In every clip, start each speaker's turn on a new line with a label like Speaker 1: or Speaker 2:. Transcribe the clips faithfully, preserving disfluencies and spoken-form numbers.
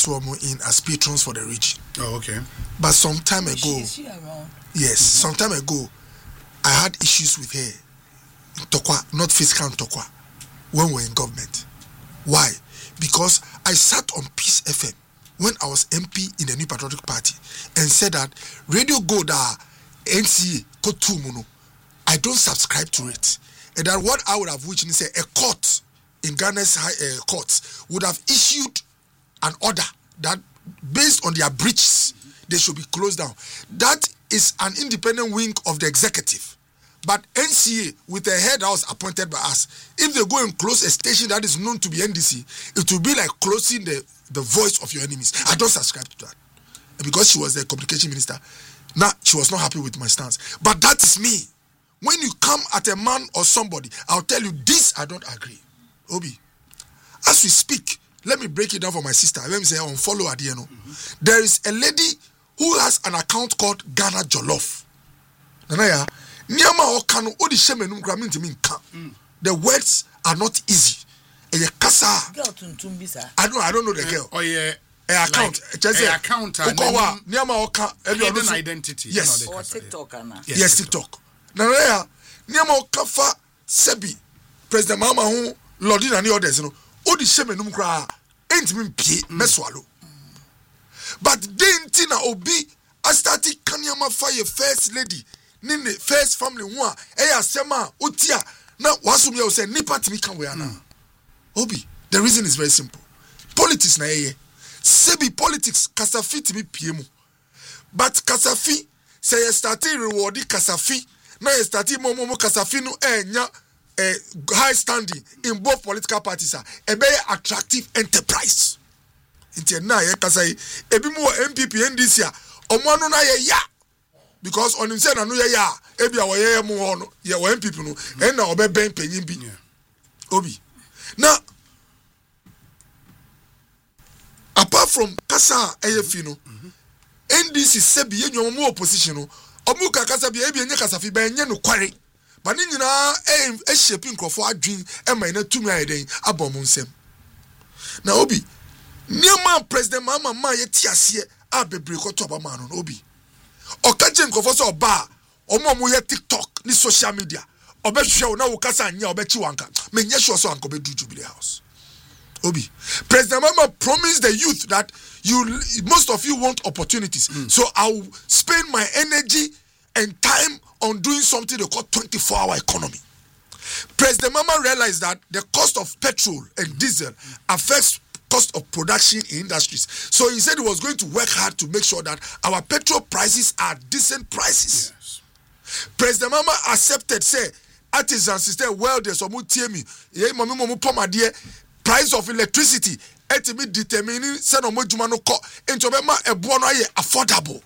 Speaker 1: Swarmo in as patrons for the region.
Speaker 2: Oh, okay.
Speaker 1: But some time ago,
Speaker 3: is she around?
Speaker 1: Yes, mm-hmm. some time ago, I had issues with her. Tokwa, not fiscal Tokwa, when we were in government. Why? Because I sat on Peace F M when I was M P in the New Patriotic Party and said that Radio Goda N C A Kotumuno, I don't subscribe to it. And that what I would have wished is a court in Ghana's high uh, courts would have issued an order that based on their breaches, they should be closed down. That is an independent wing of the executive. But N C A, with a head house appointed by us, if they go and close a station that is known to be N D C, it will be like closing the, the voice of your enemies. I don't subscribe to that. Because she was the communication minister, now she was not happy with my stance. But that is me. When you come at a man or somebody, I'll tell you this, I don't agree. Obi, as we speak, let me break it down for my sister. Let me say, unfollow Adieno. Mm-hmm. There is a lady who has an account called Ghana Jollof. Nanaya, Nyama Okano, Odi Shemenum Gramin Timin Ka. The words are not easy. A kasa.
Speaker 3: Girl Tuntumbisa.
Speaker 1: I don't I don't know the girl.
Speaker 2: Oh yeah.
Speaker 1: A account.
Speaker 2: Like, a account.
Speaker 1: Ukowa, Nyama Oka.
Speaker 2: Hidden identity.
Speaker 1: Yes.
Speaker 3: Or TikTok.
Speaker 1: Yes, yes, TikTok. Nanaya, Nyama Okafa Sebi. President Mama who Lordin and the others, you know. Odi Shemenum Gra. Ain't mean pie, me swallow. But then Tina Obi, I started Kanyama Fire First Lady, Nini First Family One, Eya Sema, Utia. Now, Wasumi will say, Nipa Timika Weana. Obi, the reason is very simple. Politics na eye. Sebi politics, Kasafi Timi P M. But Kasafi, say you started rewarding Kasafi. Now you started Momo Kasafi no enya. A high standing in both political parties are a very attractive enterprise. Inti na ye kasa yi ebi mu M P P N D C a omo anu na ye ya because on him say na no ye ya ebi a wo ye mu ho no ye wo M P P no e na obeben panyin bi Obi. Now apart from kasa eyefi no N D C sebi ye nyomo mu opposition no omu ka kasa bi ebi enye kasa fi ben nye no kware. But in a shaping for a dream, and my not to me again, a bomb on sem. Now, Obi, near my president, Mamma, my tiasia, I'll be break or top a man on Obi. Or catching Kofoso or bar, or Momo TikTok, this social media, or bet show now Casania or bet Chiwanka, may yes, also Uncle Bedu to be the house. Obi, President Mama promised the youth that you most of you want opportunities, mm. so I'll spend my energy and time on doing something they call twenty-four hour economy. President Mama realized that the cost of petrol and diesel affects cost of production in industries. So he said he was going to work hard to make sure that our petrol prices are decent prices. Yes. President Mama accepted, say, artisans, sister, welders, or mutiemi, price of electricity, etimi determining send on mojumano ko into bema ebono aye affordable.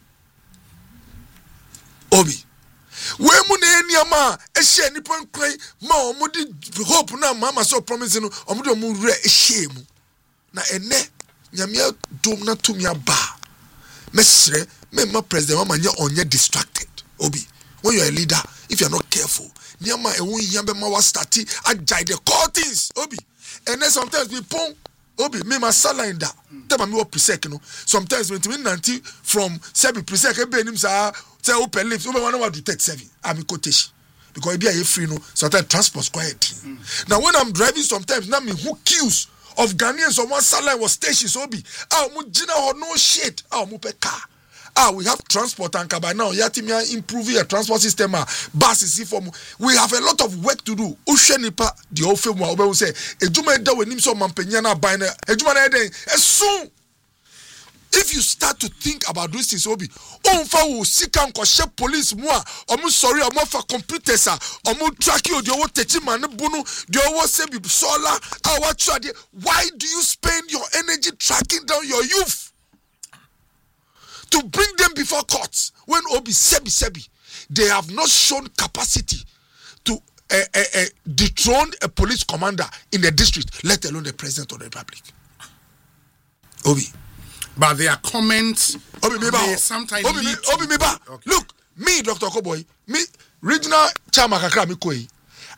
Speaker 1: Obi. We mu na eniama e share nipa nkran ma omudi hope na mama so promise no omudi omu re e share mu na ene nyame dom na tumi aba mesre me ma president mama nya onye distracted. Obi, when you are a leader, if you are not careful, nyama e won yambe ma was start agile the core things. Obi, and then sometimes we pon Obi me ma sala in that tell me what presec no sometimes when me ninety from seven presec e be nim sa say open lift we want to do thirty-seven I'm quotation because be a free no sometimes transport quiet mm. Now when I'm driving sometimes na me who queues of Ghanaians on one side was stations Obi ah mu gina ho no shit ah mu pe car ah we have transport and by now yati me improve your transport system ah buses for we have a lot of work to do uhwe nipa the ofe mu obe say ejuma da we nim so mampanya na ban na ejuma na den esun. If you start to think about these things, Obi, on fa wo sika nko she police mu a omo sorry omo fa computers a omo track you the owo techi man bunu the owo say be solar ah what try why do you spend your energy tracking down your youth to bring them before courts when Obi sebi sebi they have not shown capacity to uh, uh, uh, dethrone a police commander in the district, let alone the president of the republic. Obi.
Speaker 2: But their comments
Speaker 1: Obi Meba
Speaker 2: sometimes
Speaker 1: Obi Obi Meba. Okay. Look, me Doctor Koboy, me regional chairman kakra me koi.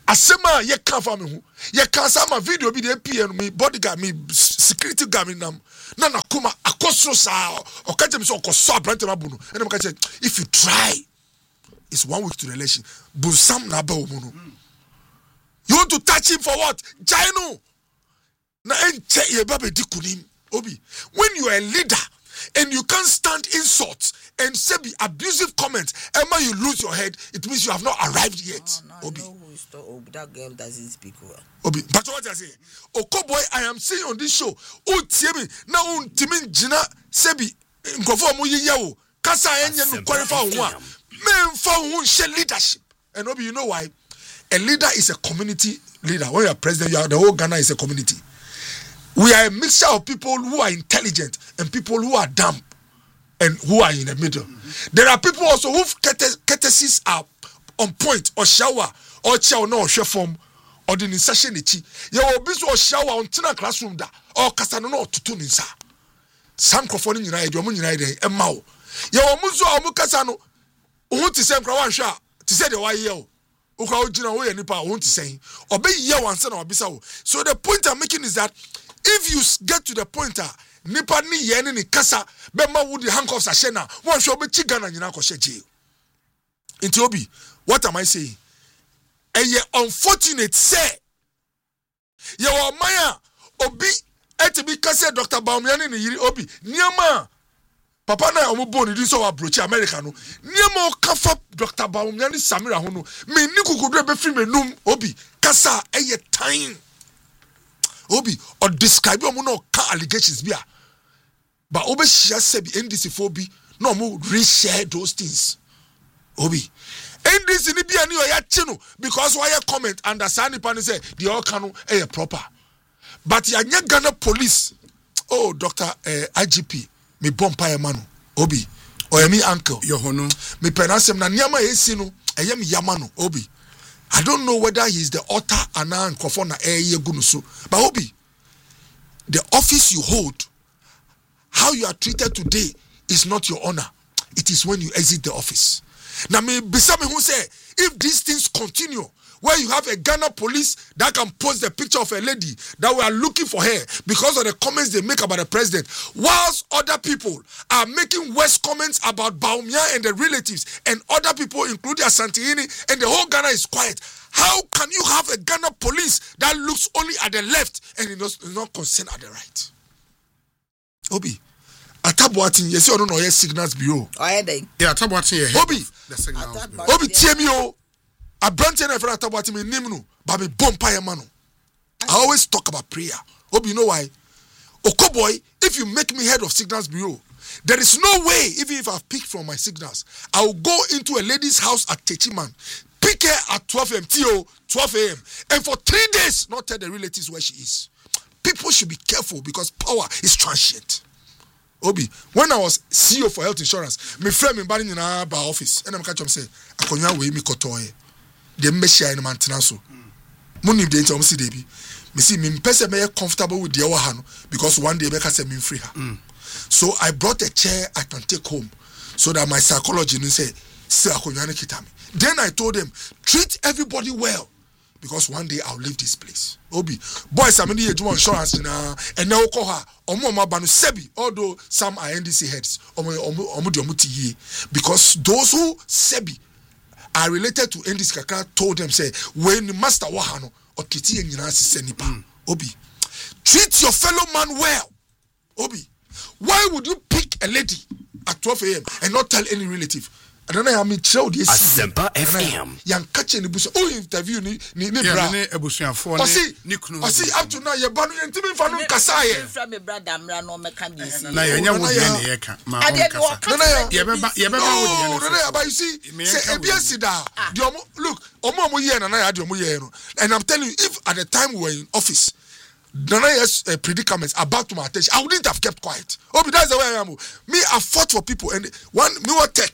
Speaker 1: asema ye kan fa me hu ye kan sa ma video bi de P N me bodyguard me security guard me nam na na kuma akosro sa o ka jem so okoso abrante ma bu no ene ka che if you try it's one week to the election busam na ba omu no you want to touch him for what jaino na enche ye ba be dikunim obi when you are a leader and you can't stand insults and say be abusive comments, Emma, you lose your head. It means you have not arrived yet.
Speaker 3: No, no,
Speaker 1: Obi.
Speaker 3: I know who is the, Obi. That girl doesn't speak well.
Speaker 1: Obi, but what I say? Oko boy, I am saying on this show. Oh, Timmy, now un Timmy Jina Sebi Nkofo mu yewo. Kasa enye no qualify one. Men for one share leadership. And Obi, you know why? A leader is a community leader. When you are president, you are the whole Ghana is a community. We are a mixture of people who are intelligent and people who are dumb and who are in the middle. Mm-hmm. There are people also whose courtesies are on point or shower or chow no share form or the session ichi. You will be so shower on tina classroom da or casano no to tune insa. Some crofoni united, your moon united, and mao. You will muzo or mukasano who to send Krawansha to say the why yell. Uka ojina we nipa who to say or be ye one son or bisao. So the point I'm making is that if you get to the point uh, nipa ni yeni ni kasa be ma wo the handcuffs ashena one show be chigana nyina ko sheje inti obi what am I saying eye unfortunate say ye wo maya obi etibi kase Doctor Bawumia ni yiri obi niama papa na omubo ni so wa broach America no niama o kafa Doctor Bawumia ni Samira ho no me ni kukudu be fi menum obi kasa eye time Obi or describe your no car allegations bia. But Obi share say be N D C phobia no more reshare those things. Obi N D C ni bia ni oya chino because why comment understand nipa ni say the all cano eh proper. But ya nya Ghana police oh Doctor uh, I G P me bompa manu Obi or me uncle
Speaker 2: your hono
Speaker 1: me penasem na niama esi no eye me yamano Obi. I don't know whether he's the author and Kofona Eye Gunusu. But Obi, the office you hold, how you are treated today is not your honor. It is when you exit the office. Now, me Bisami who say, if these things continue, where you have a Ghana police that can post the picture of a lady that we are looking for her because of the comments they make about the president, whilst other people are making worse comments about Bawumia and the relatives and other people, including Asantehene, and the whole Ghana is quiet. How can you have a Ghana police that looks only at the left and is not, not concerned at the right? Obi, Atabuatin, yes, you don't know your signals bureau.
Speaker 3: Oh, they.
Speaker 2: Yeah, Atabuatin,
Speaker 1: Obi,
Speaker 2: the signals.
Speaker 1: Obi, T M O. A branch and I talk about me nimnu, but me bompa manu. I always talk about prayer. Hope you know why. Oko boy, if you make me head of signals bureau, there is no way, even if I've picked from my signals, I will go into a lady's house at Techiman, pick her at twelve a m, T O, twelve a m, and for three days not tell the relatives where she is. People should be careful because power is transient. Obi, when I was C E O for health insurance, my friend in Bani in our office, and I'm catch him say, "Akonya we mi kotoye." The meshia in maintenance. Money the interm see debi. Me see me person me comfortable with the hand because one day make say me free her. Mm. So I brought a chair I can take home so that my psychology no say say akonya ne kita me. Then I told them treat everybody well because one day I'll leave this place. Obi boys I mean the insurance na and now call her omo ma banu sebi although some are N D C heads omo omo omo di omo ti because those who sebi are related to N D C Kakra told them say when master wahano or kiti nyina sise nipa Obi treat your fellow man well. Obi why would you pick a lady at twelve a m and not tell any relative? I don't know how many child this
Speaker 4: Asempa F M
Speaker 1: yang catch any bush oh interview ni ni ni bra
Speaker 2: ne ebusuafo
Speaker 1: ne osi up to now ye ba no ntimi fa no kasa ye
Speaker 3: from me brother mra no meka bi si
Speaker 2: na ye nya wo de ne ye ka ma on kasa
Speaker 1: no no
Speaker 2: ye be ye be ba wo de
Speaker 1: no no but you see say ebia sida the omo look omo omo ye na na ya de omo ye no and I'm telling you if at the time we were in office Nanaya's uh, predicaments about to my attention I wouldn't have kept quiet. Oh, that's the way I am. Me I fought for people and one me what tech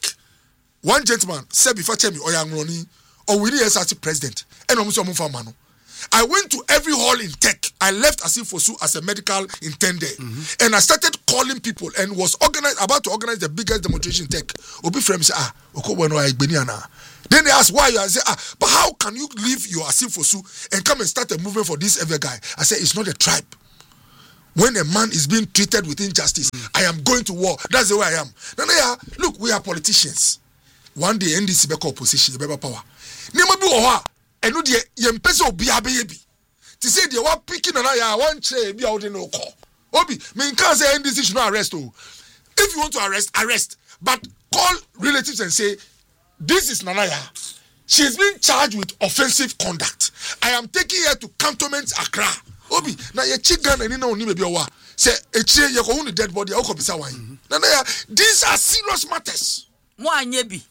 Speaker 1: one gentleman said before tell me or young Ronnie or we need as president and almost a mano. I went to every hall in tech. I left as if for Su as a medical intended, mm-hmm. and I started calling people and was organized about to organize the biggest demonstration in tech. Obi frame say ah, oko bueno I beniana. Then they ask why you. I say, ah, but how can you leave your Asifosu and come and start a movement for this other guy? I say, it's not a tribe. When a man is being treated with injustice, mm. I am going to war. That's the way I am. Now, yeah, look, we are politicians. One day, N D C be opposition, be power. Nema bi oha, eno de yempese obi abeyebi. Ti say de wa picking na ya one chair bi out no call. Obi, me can say N D C should not arrest oh. If you want to arrest, arrest. But call relatives and say, this is Nanaya. She is being charged with offensive conduct. I am taking her to Cantonment Accra. Obi, na ye chigan and no ni be owa. Say echi ye ko hu dead body, o ko bisa wan. Nanaya, these are serious matters.
Speaker 3: Mo anyebi.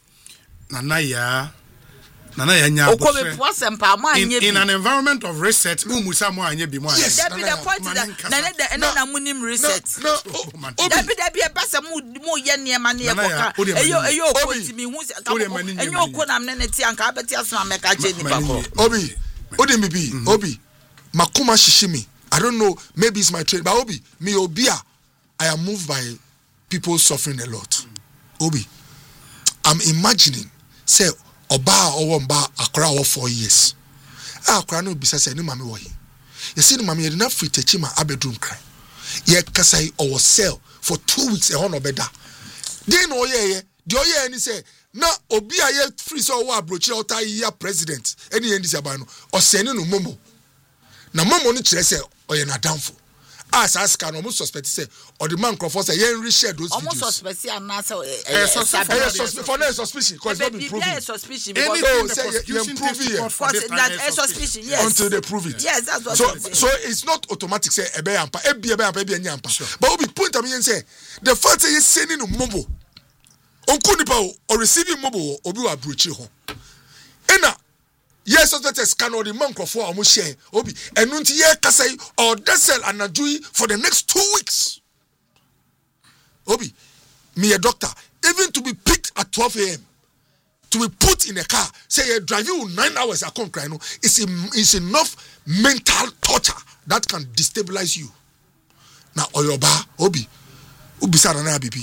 Speaker 2: Nanaya. Nanaya nya in, in an environment of research, umusa mo anyebi mo.
Speaker 1: Yes,
Speaker 3: that be the point that na na na na munim research.
Speaker 1: No,
Speaker 3: that be that be a basa mo mo ye niema na ye koka. Eyo eyo ko timi hu se ka. Enyo ko na mne ti anka abeti asma meka che ni bako.
Speaker 1: Obi, Odi mi bi, Obi. Makuma shishimi. I don't know, maybe it's my trade, but Obi, me Obia, I am moved by people suffering a lot. Obi, I'm imagining, say, Oba or Wamba Accra or four years. Accra no bisa say ni mami wo yi. You see the mami you not free techi ma abedroom cry. Ye kasai or sell for two weeks e hono beda. Then o ye ye, the o ye ni say na obi aye free so wa brochi ota year president. Any N D C abano or send no momo. Na momo ni kire say oye na downfall. As ask no mo suspect say or the man crofo say yen reshare those videos.
Speaker 3: Almost suspect say na say
Speaker 1: eh suspect for no suspicion because not be proven.
Speaker 3: Yeah, suspicion because
Speaker 1: oh say you prove it.
Speaker 3: That a suspicion, yes.
Speaker 1: Until they prove it.
Speaker 3: Yes, that's what
Speaker 1: so so it's not automatic say ebe ampa ebi ebe ampa ebi enya ampa. But we be point am yen say the fact say you sending no mobo. Onko nipa or receiving mobo obi wa brochi ho. Ena yes, suspects can or the man for a share. Obi and until ye kasai or desel and najui for the next two weeks. Obi, me a doctor, even to be picked at twelve a m to be put in a car, say you're driving nine hours at con no, it's it's enough mental torture that can destabilize you. Now oyoba, Obi, Obi sarana bibi.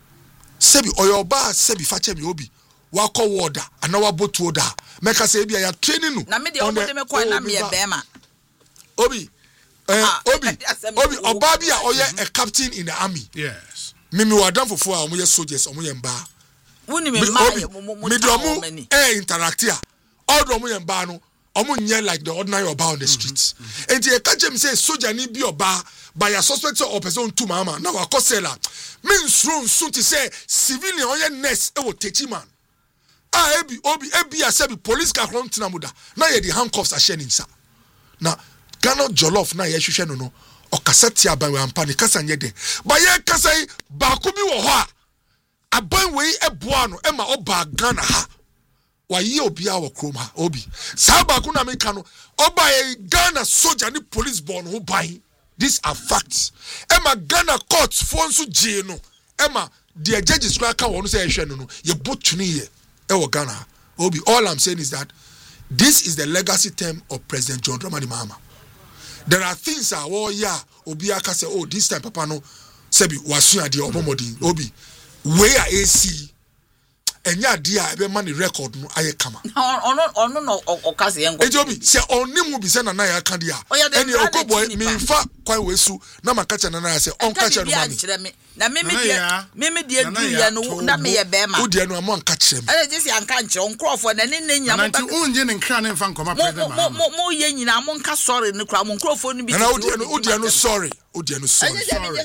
Speaker 1: Sebi oyoba sebi fache mi Obi. Wako water and our boat water. Make us say, be a training.
Speaker 3: Na me de obo de me kwa na me bema.
Speaker 1: Obi, eh, Obi, Obi, Obabia, or a captain in the army.
Speaker 2: Yes.
Speaker 1: Mimi wa done for four or more soldiers or more mba.
Speaker 3: Wuni me ma
Speaker 1: Midomu eh interact here. All the more mbano, omu like the ordinary oba on the streets. And the catch him say soldier ni bi oba by a suspect or person to mama. Now a cosela. Means room soon to say civilian or your nest e wo techi man. Ah, ebi, obi, ebi, a sebi, police ka kron tina muda. Na ye di handcuffs a shenin sa. Na, Ghana jollof na ye shushe no no. O kasati aban we ampani, kasa nye de. Ba ye kasa yi, bakubi wo hoa. Aban we e buano, ema oba Ghana ha. Wa ye obi a wo krom ha, obi. Sa baku na meka no, oba ye Ghana soldier ni police born ho bayi. These are facts. Ema Ghana courts fonsu jie no. Ema, the judges kwa ka wonu se ye shwe no no. Ye both chuni ye. Ewo Ghana. Obi, all I'm saying is that this is the legacy term of President John Dramani Mahama. There are things that, oh yeah, Obi aka say, oh, this time Papa no, Sebi, wasuya di obomodi, Obi, where A C, and ya dia, ebe mani record no, aye kama.
Speaker 3: Ono, ono no, okasi yengo.
Speaker 1: Ejo Obi, se oni mu bi se na na ya kandia. Eni oko boy, mi fa kwa wesu, na makacha na na ya se, on kacha no mami.
Speaker 3: Na mimi dia mimi dia duya no na me ye bema
Speaker 1: wo dia no am anka kire me
Speaker 3: ele jesi anka nche onkrofo na ne ne nya mo
Speaker 2: ba unje ne nkra ne mfa nkoma president
Speaker 3: mo mo mo ye nyina mo nka sorry ne kra mo nkrofo no bi
Speaker 1: na wo dia no wo dia no sorry wo dia no sorry
Speaker 3: sorry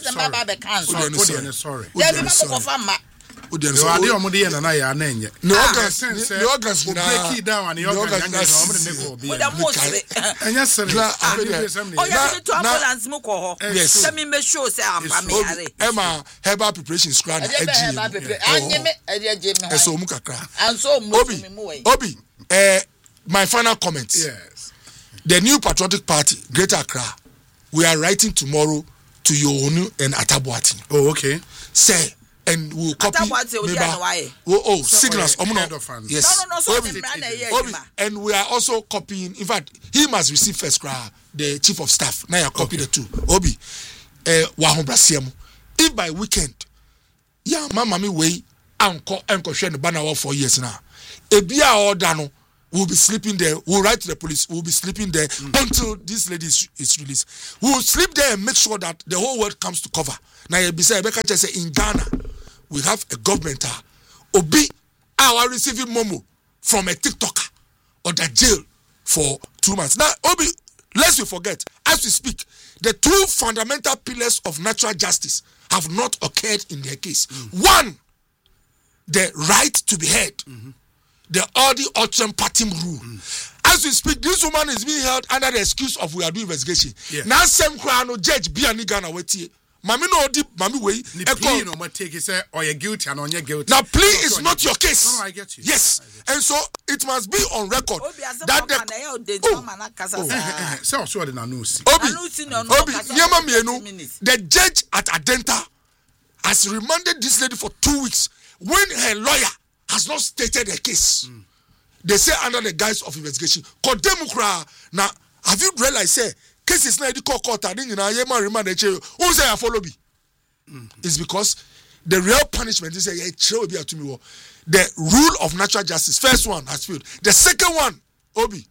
Speaker 1: wo dia no sorry
Speaker 3: dia bi mo ko fa ma
Speaker 1: wo dia no
Speaker 2: sorry ade omo de ye na na ya na enye
Speaker 1: no organs no organs na
Speaker 2: break it down and the organs na omo de ne go bi enya sere
Speaker 3: o ya to ambulance mo ko ho se mi me show say ampa me are
Speaker 1: ema herbal preparation screen
Speaker 3: agi anye me agi me
Speaker 1: eso mu kakra
Speaker 3: anso mo mi mu we
Speaker 1: Obi eh my final comments.
Speaker 2: Yes.
Speaker 1: The new patriotic party Greater Accra, we are writing tomorrow to Yohonu and Atabuati.
Speaker 2: Oh, okay.
Speaker 1: Say and we'll copy oh, oh so, signals oh, yeah. Yes.
Speaker 3: No, no, no, so
Speaker 1: Obi, Obi, and we are also copying, in fact he must receive first cry, the chief of staff now you copy okay. the two Obi eh wahombrasiemu if by weekend yeah mama me way anko enko hwe ne bana for years now. Ebia order no we'll be sleeping there. We'll write to the police. We'll be sleeping there mm. until this lady is, is released. We'll sleep there and make sure that the whole world comes to cover. Now, in Ghana, we have a government. Obi, our receiving Momo from a TikToker or the jail for two months. Now, Obi, lest we forget, as we speak, the two fundamental pillars of natural justice have not occurred in their case. Mm. One, the right to be heard. Mm-hmm. The Audi Autumn Patim rule. Mm. As we speak, this woman is being held under the excuse of we are doing investigation. Yeah. Now, same crown judge be ani Ghana weti. Mami no di mami way.
Speaker 2: Ni plea no take say or you guilty and on you guilty.
Speaker 1: Now, plea no, is so not your case.
Speaker 2: No, no, I get you.
Speaker 1: Yes,
Speaker 2: get you.
Speaker 1: And so it must be on record that the
Speaker 2: oh, so so the news.
Speaker 1: Obi, Obi, nyama mienu. The judge at Adenta has remanded this lady for two weeks when her lawyer has not stated a case. Mm. They say under the guise of investigation. Now, have you realized say cases na ediko court and you know yema remand the chair. Who say I follow me? It's because the real punishment is a chair be to me. The rule of natural justice. First one has failed. The second one, Obi,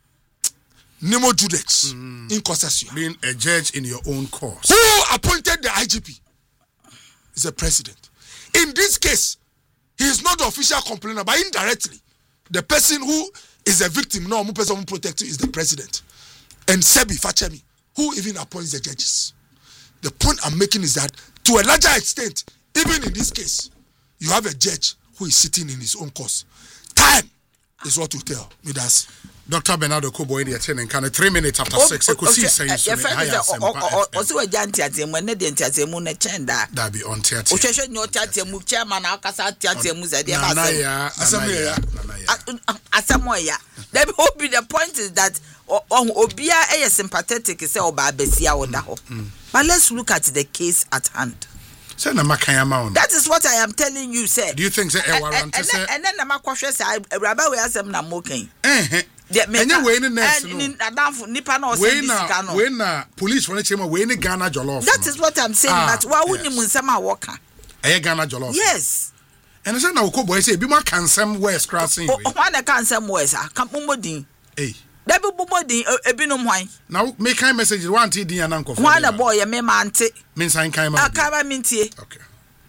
Speaker 1: Nemo Judex mm. in concession.
Speaker 2: Being a judge in your own cause.
Speaker 1: Who appointed the I G P? Is the president. In this case, he is not the official complainer, but indirectly, the person who is a victim, no, one person who protects you is the president. And Sebi Fachemi, who even appoints the judges. The point I'm making is that, to a larger extent, even in this case, you have a judge who is sitting in his own cause. Time is what will tell me that's.
Speaker 2: Doctor Bernardo Kobo in the attending kind of three minutes after six. I could see saying
Speaker 3: also a jantiate when they didn't tell them on a chenda.
Speaker 2: That be on theatre.
Speaker 3: Which I should not tell them, chairman, Alcasa, Tiamuza, Asamoya. That will be the point is that on Obia a sympathetic is all by Bessia or Daho. But let's look at the case at hand. That is what I am telling you, sir.
Speaker 2: Do you think so? And,
Speaker 3: and, and, and then I'm a question, Rabbi, we have some Namoking.
Speaker 2: And you win in next. When police from the chamber, when Ghana Jollof.
Speaker 3: That is what I'm saying. But why wouldn't you Musama Walker?
Speaker 2: A Ghana Jollof.
Speaker 3: Yes.
Speaker 2: And I said, now, Kobo, say, be more cansam west crossing.
Speaker 3: Oh, one a cansam west, I can't move. Eh. That be body a binum wine.
Speaker 2: Now, make kind messages one T D and uncle.
Speaker 3: One a boy, a memante.
Speaker 2: Means I can't.
Speaker 3: I can't minty.
Speaker 2: Okay.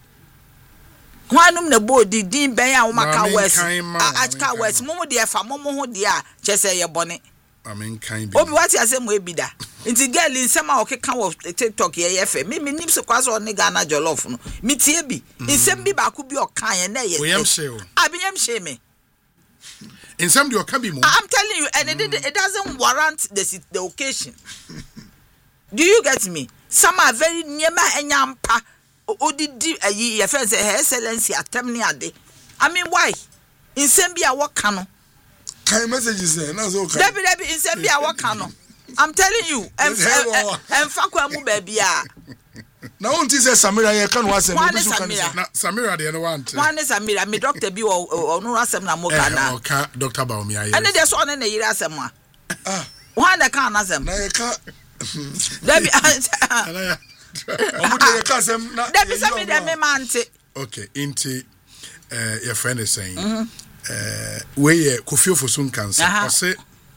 Speaker 3: One the body, Dean Bayan, Maca West. I car West, Momo dear, for Momo dear, just say your bonnet.
Speaker 2: I mean, kind
Speaker 3: of what I say, may be that. Into girl in some okay, come off the TikTok here, F. Mimi nips of course on Nigana Jollof. Me Tibi. In some be back could be your kind, and I
Speaker 2: am sure.
Speaker 3: I be am shame.
Speaker 2: In some you can be more.
Speaker 3: I'm telling you, and mm. it, it doesn't warrant the, the occasion. Do you get me? Some are very near my and yampa. Oh, did a year, friends, her excellency at Temniade. I mean, why? In Sambia, what cano?
Speaker 1: Kind messages there, not so kind.
Speaker 3: Debbie, Debbie, in Sambia, what cano? I'm telling you, and Fakwamu baby.
Speaker 1: Now, on this Samira, you can watch
Speaker 2: Samira, the other one.
Speaker 3: One is Samira, me Doctor B or no Rasam Namokana.
Speaker 2: Doctor Baumia.
Speaker 3: And there's one in the Irasama. One I can't ask them. Debbie,
Speaker 2: okay, into uh, your friend is saying, mm-hmm. uh, where Kofio for soon cancer. I say,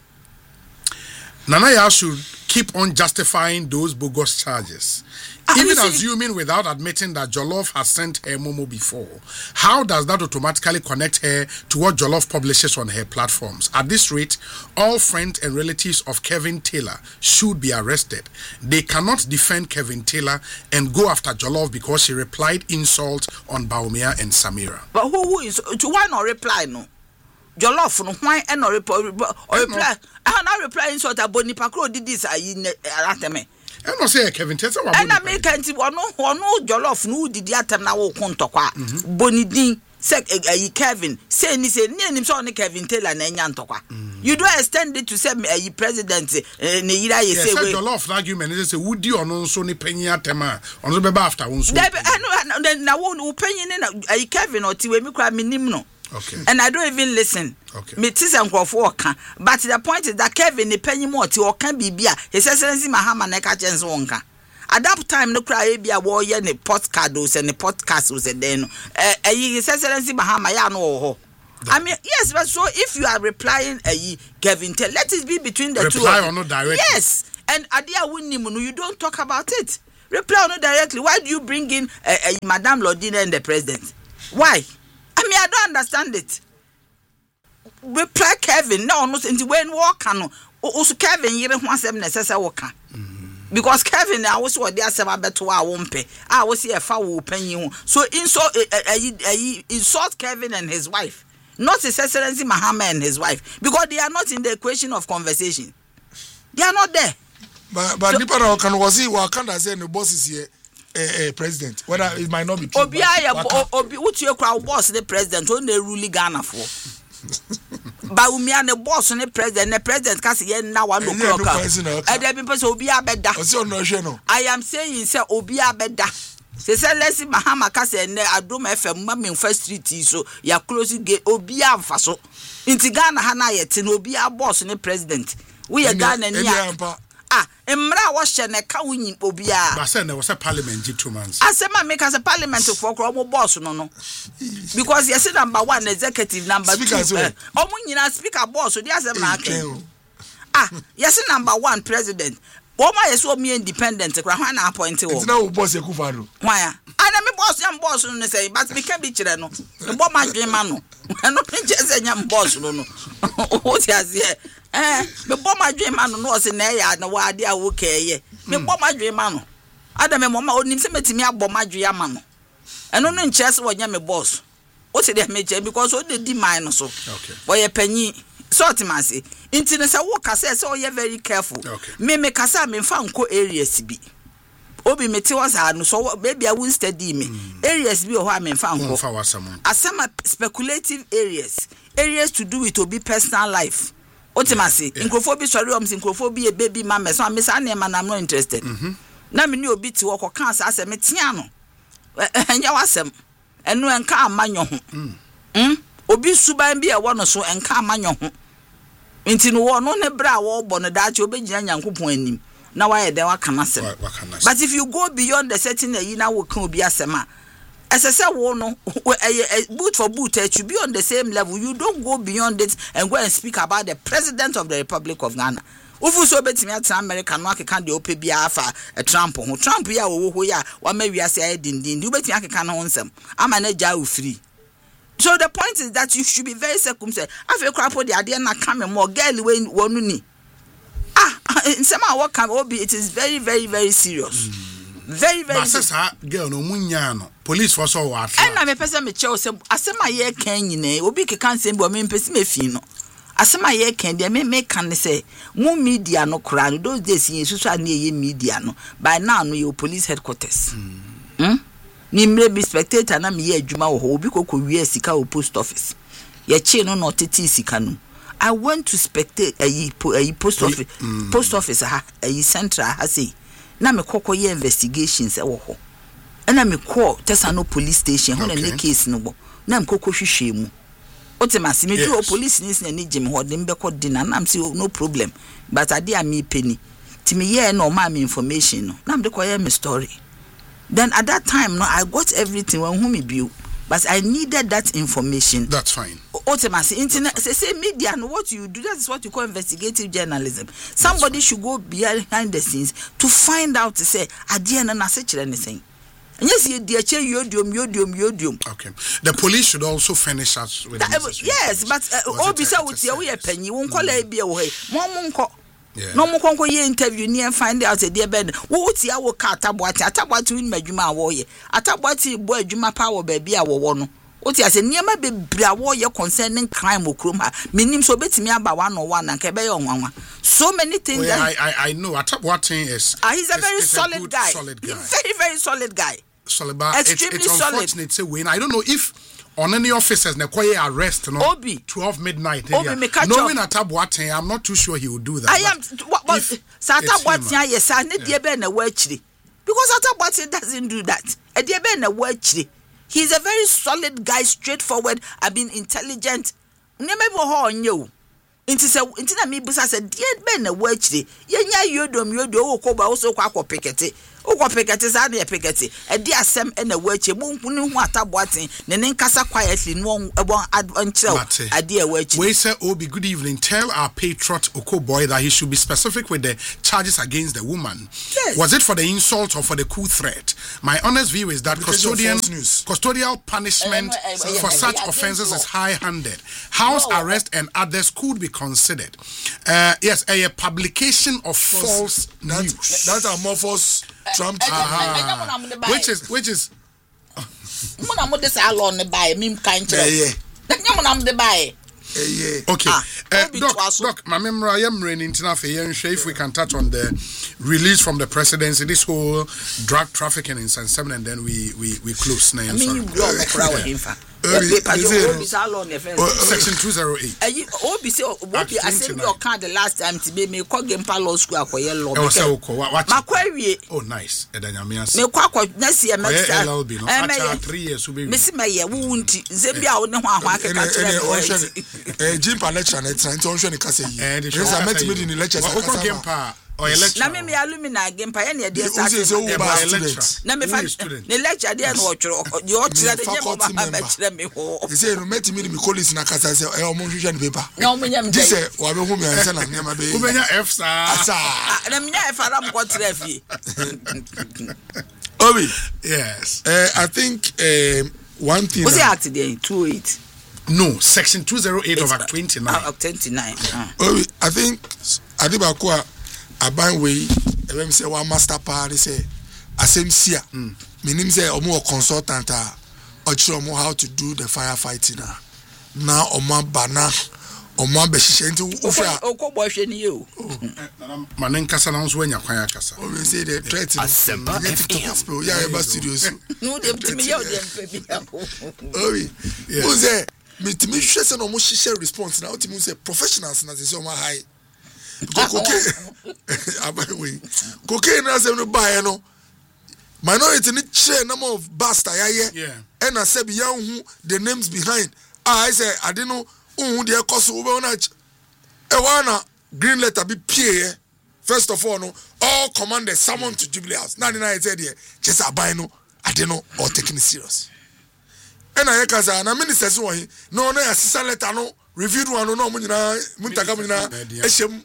Speaker 2: Nanaya should keep on justifying those bogus charges. Even assuming without admitting that Jollof has sent her Momo before, how does that automatically connect her to what Jollof publishes on her platforms? At this rate, all friends and relatives of Kevin Taylor should be arrested. They cannot defend Kevin Taylor and go after Jollof because she replied insult on Baumia and Samira.
Speaker 3: But who, who is to why not reply no? Jollof no why and not reply or reply? I not reply insult about Nipakro did this I in Ratame.
Speaker 2: I don't say Kevin Taylor.
Speaker 3: And I make anti one no Jollof no did the atom now Kontokwa. Bonidin said Kevin say ni say near him so Kevin Taylor and Yantokwa. You don't extend it to say a president Neira you say
Speaker 2: Jollof argument is a would you or no so ni penny atema on the after one.
Speaker 3: Then now won't penny in a Kevin or Tiwe Mikra minimum.
Speaker 2: Okay.
Speaker 3: And I don't even listen.
Speaker 2: Okay.
Speaker 3: Me tis and Crawford. But the point is that Kevin the penny more to or can be beer. His excellency Mahama Neka Jens Wonka. at that time no cry be a warrior ne podcasts and the podcast was a den eh eh his excellency Mahama ya no. I mean, yes, but so if you are replying a uh, Kevin Tell, let it be between the
Speaker 2: Reply
Speaker 3: two.
Speaker 2: Reply or not directly.
Speaker 3: Yes, and Adia Winnimu, you don't talk about it. Reply or not directly. Why do you bring in uh, uh, Madame Lodina and the president? Why? I mean, I don't understand it. Reply Kevin. No, no, into when walk no. Also Kevin, you don't want them necessary worker. Because Kevin, I was what they are saying better. I won't pay. I was here for will pay you. So insult, uh, uh, uh, insult Kevin and his wife. Not His Excellency Mahama and his wife, because they are not in the equation of conversation. They are not there.
Speaker 1: But but Nipa so, can was he wa can say the boss is here eh uh, president. Whether it might not be true.
Speaker 3: Obi aye obi uti your crowd boss the president on the ruling Ghana for. But umi and the boss the president, the president can say now one o'clock. And there be person obi abeda. I am saying say obi abeda. Se se lesi Mahama ka se ne Adom F M ma me first street so ya close gate obi amfa so inti Ghana ha na yete no obi a boss ne president we ya Ghana ni ah emra wo hye ne ka wonyi obi a
Speaker 2: ba se ne wo se parliament gi two months
Speaker 3: asema me ka se parliament for kro mo boss no no because yes number one executive number two omo nyina speaker boss so dey asem na aka ah yes number one president Oma yeso me independent kra hwan na appoint wo.
Speaker 1: Ntina wo boss Ekufado.
Speaker 3: Hwan ya? Ana me boss yam boss no say but me can be kire no. Me bo ma dwen ma no. No pinche say nyam boss no no. O ti azie. Eh me bo ma dwen ma no no say na ya na wa ade a wo keye. Me bo ma dwen ma no. Ada me mama onim say metimi abo ma dwen ma no. Eno no nche say wo nya me boss. O ti de me che because o de di mine no so.
Speaker 2: Okay.
Speaker 3: Wo ye panyi sort man say inti ne say wo kasa say oh you very careful
Speaker 2: okay.
Speaker 3: me me kasa me fa nko areas bi obi me te was no so baby I will study me mm. areas bi o ho me fa nko asema speculative areas areas to do with obi personal life ultimately yeah. Nkrofo bi sorry om nkrofo bi e baby mama so me say na man I'm not interested
Speaker 2: mm-hmm.
Speaker 3: na me ni obi ti wo ko kan sa asem tia no enya wasem eno enka amanyo ho mm. mm? Obi suban bi e wo no so enka amanyo ho Inti no no ne bra wo bo no daache obegyina Nyankopon anim na wa ye de wa kana sem. But if you go beyond the certain ayi na wo kan obi asem a esese wo no boot for boot it should be on the same level. You don't go beyond it and go and speak about the president of the Republic of Ghana. Ufu so betimi ata America no akeka de ope bia afa Trump ho. Trump ya wo ho ya wa ma wiase ayi dindin. Du betimi akeka no nsem ama na gya wo free. So the point is that you should be very circumspect. I feel crap for the idea na come more girl when one ni. Ah, in some what can be it is very very very serious. Mm. Very very.
Speaker 2: But girl no munya no. Police for so what?
Speaker 3: And na me person me chew say asema ye kan nyine obi ke kan say bo me pesi me fi no. Asema ye kan de me me kan say mu media no kra no those days yin social na ye media no. By now no your police headquarters. Mm. Hmm? Ni mre bi spectator na me ye adwuma wo ho obi kokko wie sika o post office ye chi no no tete sika no I went to spectate ayi ayi post office mm. post office ha ayi central ha say na me kokko ye investigations e wo ho na me call Tesano police station ho na ne case no bo na me kokko hwehwe mu otemasi me do police ni sin ni jim ho de mbe ko dina na am say no problem but ade am me penny ti me ye no ma me information no na me de ko ye me story. Then at that time, no, I got everything when whom you, but I needed that information.
Speaker 2: That's fine.
Speaker 3: Ultimately, internet, say, say media, and what you do, that is what you call investigative journalism. Somebody should go behind the scenes to find out to say, I didn't know such anything. And yes, you dear yodium, yodium, yodium.
Speaker 2: Okay. The police should also finish us with that.
Speaker 3: Yes, but Obisa would say, we are penny, won't call a be away. Mom, yeah. No more conquer ye interview near and find out a dear bed. What's your work at Tabwati? Atabwati in Majuma warrior. Atabwati boy Juma power baby our one. What is a near my baby warrior concerning crime or cruma. Meaning so bet me about one or one and Kebe on one. So many things.
Speaker 2: Oh, yeah, that I, I know. Atabwati is.
Speaker 3: Ah, he's a very
Speaker 2: is,
Speaker 3: solid,
Speaker 2: a good,
Speaker 3: guy.
Speaker 2: solid guy.
Speaker 3: Very, very solid guy.
Speaker 2: Solid, but
Speaker 3: extremely
Speaker 2: it's, it's
Speaker 3: solid.
Speaker 2: Unfortunate to win. I don't know if. On any officers, na koye arrest no.
Speaker 3: Obi
Speaker 2: twelve midnight.
Speaker 3: Obi me catch
Speaker 2: knowing Atabwati, I'm not too sure he would do that.
Speaker 3: I am. What? What? Atabwati, yes, I need the na wachiri because Atabwati doesn't do that. A dear na wachiri. He's a very solid guy, straightforward. I've been intelligent. Never ho on you. Inti se inti na me busa se dear na wachiri. Yenya yodom yodo okoba also kwa ko pikete. Uko pekete za na pekete. E di asem e na wache mu nkunu hu ataboaten ne ne nkasa quietly no ebon adventure ade e wache.
Speaker 2: We say Obi, good evening. Tell our patriot Okoboy that he should be specific with the charges against the woman.
Speaker 3: Yes.
Speaker 2: Was it for the insult or for the coup threat? My honest view is that custodian custodial punishment
Speaker 3: Uh, uh, uh,
Speaker 2: for
Speaker 3: yeah,
Speaker 2: such
Speaker 3: yeah,
Speaker 2: offences
Speaker 3: yeah.
Speaker 2: is high-handed. House
Speaker 3: No.
Speaker 2: arrest and others could be considered. Uh, yes, a, a publication of false
Speaker 1: That,
Speaker 2: news,
Speaker 1: that's amorphous Trump.
Speaker 2: uh, which is which is
Speaker 3: Muna mo de sa law ne buy me kan
Speaker 1: Yeah,
Speaker 3: kire.
Speaker 1: yeah.
Speaker 3: Nya mo na mo de buy.
Speaker 1: Eh, yeah.
Speaker 2: okay.
Speaker 3: Ah,
Speaker 2: uh,
Speaker 3: Obi
Speaker 2: doc,
Speaker 3: Twaso.
Speaker 2: doc, my memory, I am running if we can touch on the release from the presidency, this whole drug trafficking in San Seven, and then we we we close. Now,
Speaker 3: I
Speaker 2: I'm
Speaker 3: mean you
Speaker 2: sorry.
Speaker 3: go no kra wa himfa.
Speaker 1: Obi,
Speaker 3: Paper
Speaker 1: is
Speaker 3: you
Speaker 1: it-
Speaker 3: Obi sa law ne fence.
Speaker 2: Section two oh eight.
Speaker 3: Ayi Obi say Obi
Speaker 2: Act
Speaker 3: asem bi
Speaker 2: twenty-nine.
Speaker 3: o kan the last time ti be me ko Gempa law school akoye law.
Speaker 2: Oh, so okay, what? what-
Speaker 3: Makwa wie.
Speaker 2: Oh, nice. Edanyamias.
Speaker 3: Me kwa kwa na si e
Speaker 2: Oh,
Speaker 3: mexer.
Speaker 2: yeah, L L B, no? Actually, three years will be-
Speaker 3: Me si me ye wo nti nze bia wo ne ho ahwa
Speaker 1: Ene
Speaker 3: akeka
Speaker 1: ene
Speaker 3: kire
Speaker 1: onhwe eh Jimpa lecture na tra nti onhwe ne kasa yi.
Speaker 2: Eh, the show
Speaker 1: Yes, I met
Speaker 2: kasa
Speaker 1: me
Speaker 2: yi.
Speaker 1: in the lecture.
Speaker 2: Wa- Oko Gempa or election.
Speaker 3: na me me alumni Gempa ye ne de
Speaker 1: Uzi
Speaker 3: start.
Speaker 1: se wo
Speaker 2: Yeah,
Speaker 1: ba
Speaker 2: but a
Speaker 1: student.
Speaker 2: lecturer.
Speaker 3: Na me
Speaker 2: Who
Speaker 3: fa
Speaker 2: is student?
Speaker 3: ne lecture de na ochro de ochira de nyemo ba
Speaker 1: Faculty
Speaker 3: ba
Speaker 1: member.
Speaker 3: chire me ho.
Speaker 1: They say no met me me colleagues na kasa say eh omo hwehwe ne paper.
Speaker 3: Na omo nyam
Speaker 1: This
Speaker 3: dey.
Speaker 1: say wa be hu me ansa na nyama be.
Speaker 2: Ubenya F sir.
Speaker 1: Asa.
Speaker 3: Na me nya e fara mo ko tire fie.
Speaker 1: Obi,
Speaker 2: Yes.
Speaker 1: eh I think um one thing
Speaker 3: What's the
Speaker 1: na-
Speaker 3: act there two oh eight?
Speaker 2: No, section two oh eight of Act twenty-nine.
Speaker 3: Of twenty-nine. Ah.
Speaker 1: Obi, I think Adibako a aban we ebem say one master party say asem sia. Meaning say omo a consultant a ochiro omo how to do the firefighting na. Na omo bana omo abehihye nti ufra
Speaker 3: Okobọ hwe ni o.
Speaker 2: Manenkasa na nso wanya kwan akasa.
Speaker 1: we say the threat
Speaker 4: Asempa
Speaker 1: get to
Speaker 4: F M.
Speaker 1: yeah eba studios.
Speaker 3: No dem timi ye o dem pe bia.
Speaker 1: Obi, who say me timi hwɛ sɛ na omo hyehyɛ response na otimi say professionals na say omo high. Because cocaine aban we cocaine na say no buy no minority ni share number of basta yaye.
Speaker 2: Yeah.
Speaker 1: And I said beyond who the names behind. Ah, I say I didn't know who the cost over na e wana green letter be P A. First of all, no, all commanders summoned to Jubilee House. Now, I said, yeah, just a buy no, I don't know, or taking it serious. And I can say, and I minister so no, no, assistant letter no, reviewed one, no, Munina, Muntakamina, Eshem.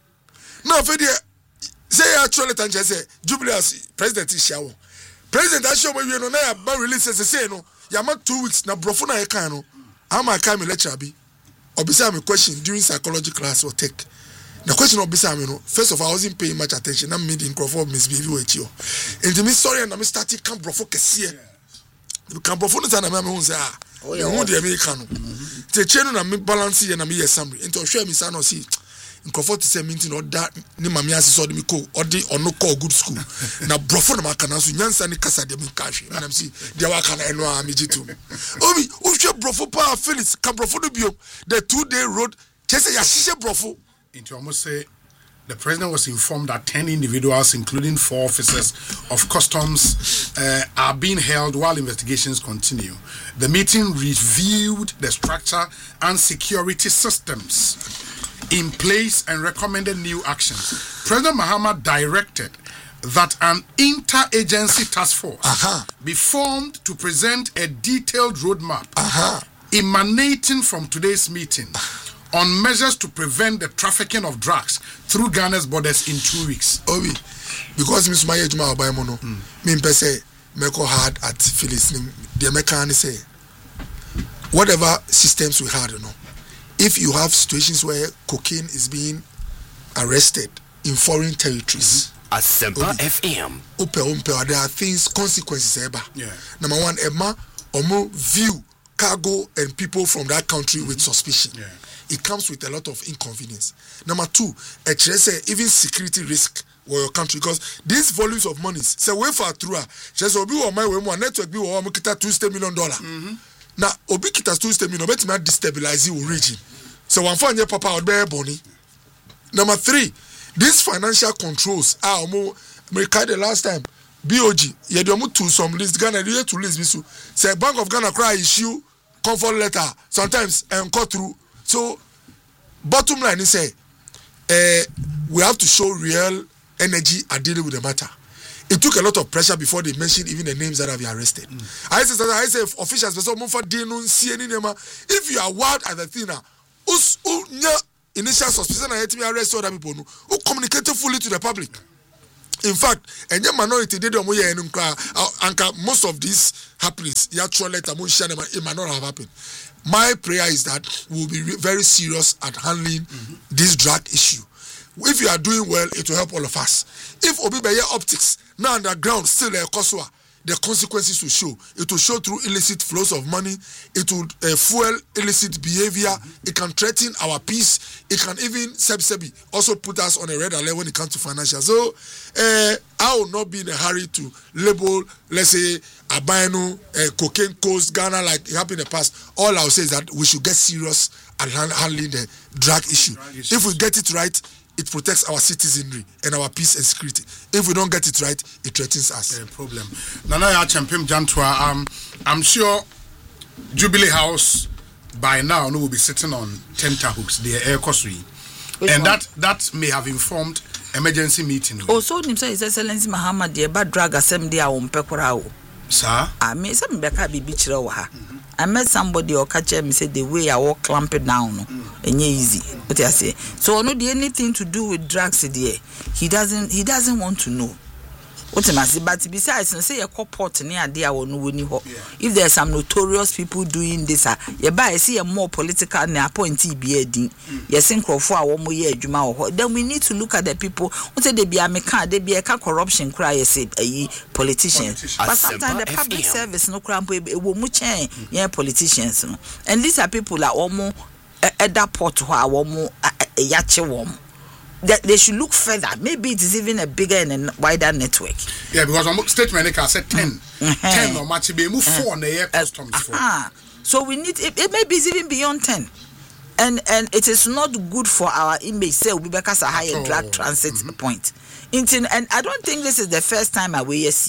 Speaker 1: No, for the say actually, and just say Jubilee House President Ishawo. President Ashow, you know, now, but releases the say no, Yama two weeks, now, Brofuna Ekano, I'm a kind of lecture be. Or beside me question during psychology class or take. The question of beside me, no, first of all, I wasn't paying much attention. I'm meeting Crawford misbehave with you. And to me, sorry, and I'm starting camp Brofo Kessie. The camp of Fonda and I'm say, ah, you want the American. The chain and me balance and I'm here summary. And to show me, son, or see. In Crawford to say, meeting or that, Nimamia saw me call or the or no call good school. Now, Brofo, my canal, so Yansan Casa de Minkashi, and I'm see, the Wakan and no Amiji too. Obi, Usha Brofo Pa Phyllis, Camp Brofo the two day road, Chesa Yashisha Brofo.
Speaker 2: Into almost say the president was informed that ten individuals, including four officers of customs, uh, are being held while investigations continue. The meeting reviewed the structure and security systems in place and recommended new actions. President Mahama directed that an interagency task force
Speaker 1: Uh-huh.
Speaker 2: be formed to present a detailed roadmap
Speaker 1: Uh-huh.
Speaker 2: emanating from today's meeting on measures to prevent the trafficking of drugs through Ghana's borders in two weeks.
Speaker 1: Obi, because Miss Maya Juma Obay Mono, me say, make hard at Phyllis, the American say, whatever systems we had, you know, if you have situations where cocaine is being arrested in foreign territories,
Speaker 4: Asempa F M.
Speaker 1: upe umpe, there are things, consequences, eba.
Speaker 2: Yeah.
Speaker 1: Number one, Emma, omo view cargo and people from that country with suspicion.
Speaker 2: Yeah.
Speaker 1: It comes with a lot of inconvenience. Number two, a say even security risk for your country because these volumes of money say way far through. Just obi on my way more network be one kita two state million dollar. Now obi kita two state million, bet me destabilize your region. So one for your papa would be bonny. Number three, these financial controls are more. America the last time B O G you do to some list Ghana you to list bisu. Say Bank of Ghana cry issue comfort letter sometimes and cut through. So, bottom line is say, uh, we have to show real energy at dealing with the matter. it took a lot of pressure before they mentioned even the names that have been arrested. Mm. I say, I say, officials, if you are wild at the thing now, initial suspicion and yet me arrest other people who communicated fully to the public. In fact, and your minority did and most of these happenings, it might not have happened. My prayer is that we'll be very serious at handling mm-hmm. this drug issue. If you are doing well, it will help all of us. If Obibeye optics now underground still a Kosua, the consequences will show. It will show through illicit flows of money. It will uh, fuel illicit behavior. Mm-hmm. It can threaten our peace. It can even sebi also put us on a red alert when it comes to financial. So uh, I will not be in a hurry to label, let's say, Abano, uh, cocaine coast, Ghana, like it happened in the past. All I will say is that we should get serious at handling the drug issue. Drug if we get it right, it protects our citizenry and our peace and security. If we don't get it right, it threatens us. No
Speaker 2: problem. Nana Champim Jantua, um, I'm sure Jubilee House by now no will be sitting on tenterhooks, the air cosui. And one? that that may have informed emergency meeting.
Speaker 3: Also, His Excellency Mahama, the bad drug assembly, I won't pekorao.
Speaker 2: Sir?
Speaker 3: I may some beka be bichirawa. I met somebody or catch me say the way I walk clamp it down mm. and easy. But I say so no the anything to do with drugs there. He doesn't he doesn't want to know. What am I say? But besides, say a corporate near there or no when you if there's some notorious people doing this, you buy see a more political ne appointee be a ding. Yes, in Crawford one more year Juma or then we need to look at the people what say they be a mechan, they be a corruption cry say a politicians. But sometimes the public service no cramp we much yeah politicians. And these are people that almost at that port who are almost a yache warm. That they should look further. Maybe it is even a bigger and a wider network.
Speaker 2: Yeah, because on statement I said ten. Mm-hmm. ten or much be move four on the air customs
Speaker 3: uh-huh. So we need it, it maybe it's even beyond ten. And and it is not good for our image. Say we because a higher oh. drug transit mm-hmm. point. And I don't think this is the first time I will see.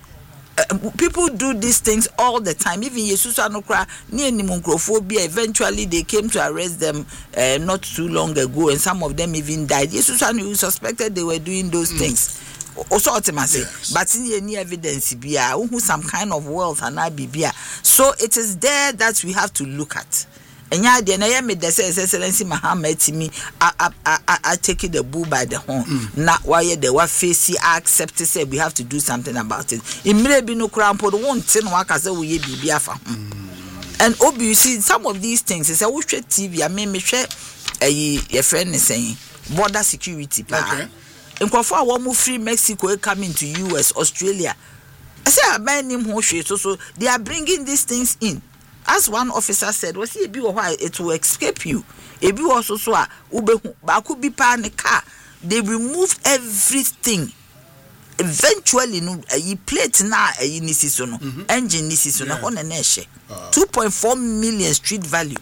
Speaker 3: Uh, people do these things all the time. Even Jesus Anokra, near Nimungrophobia, eventually they came to arrest them uh, not too long ago, and some of them even died. Jesus Anu suspected they were doing those mm. things. Also, ultimately, yes. But in any evidence, be who some kind of wealth and I be so it is there that we have to look at. And yeah, the I made the Excellency Muhammad to me. I I I I take the bull by the horn. Mm. Not why they were facing. I accept to say we have to do something about it. It may be no crown for the one ten work as we be biafa. And obviously some of these things is a we share T V. I mean me share a a friend is saying border security. Okay. In Kwafa one move free Mexico coming to U S Australia. I say I buy him who so so they are bringing these things in. As one officer said, was he be why it will escape you. Ebi also so a ubehu baku bi pa ne car. They remove everything. Eventually, no, a plate na a nisisono, engine nisisono on an eshe. Two point four million street value.